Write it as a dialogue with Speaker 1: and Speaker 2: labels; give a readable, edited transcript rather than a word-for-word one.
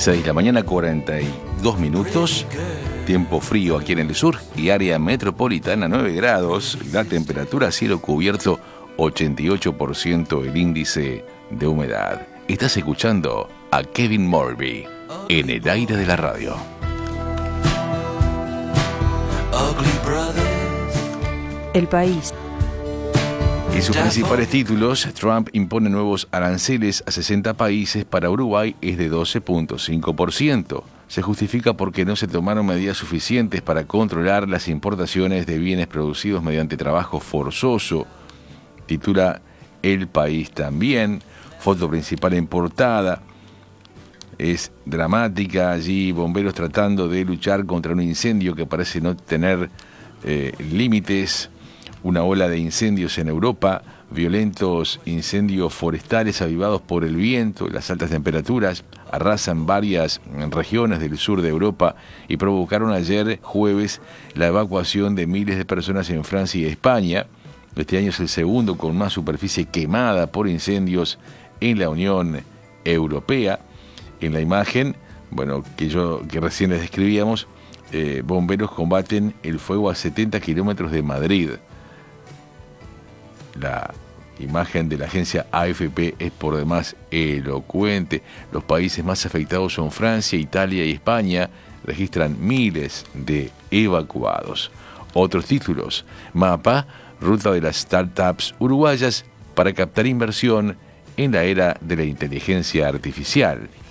Speaker 1: 6 de la mañana, 42 minutos. Tiempo frío aquí en el sur y área metropolitana, 9 grados. La temperatura, cielo cubierto, 88% el índice de humedad. Estás escuchando a Kevin Morby en el aire de la radio.
Speaker 2: El país.
Speaker 1: En sus principales títulos, Trump impone nuevos aranceles a 60 países, para Uruguay es de 12.5%. Se justifica porque no se tomaron medidas suficientes para controlar las importaciones de bienes producidos mediante trabajo forzoso. Titula El País también. Foto principal en portada. Es dramática, allí bomberos tratando de luchar contra un incendio que parece no tener límites. Una ola de incendios en Europa, violentos incendios forestales avivados por el viento, las altas temperaturas arrasan varias regiones del sur de Europa y provocaron ayer jueves la evacuación de miles de personas en Francia y España. Este año es el segundo con más superficie quemada por incendios en la Unión Europea. En la imagen, que recién les describíamos, bomberos combaten el fuego a 70 kilómetros de Madrid. La imagen de la agencia AFP es por demás elocuente. Los países más afectados son Francia, Italia y España. Registran miles de evacuados. Otros títulos: Mapa, ruta de las startups uruguayas para captar inversión en la era de la inteligencia artificial.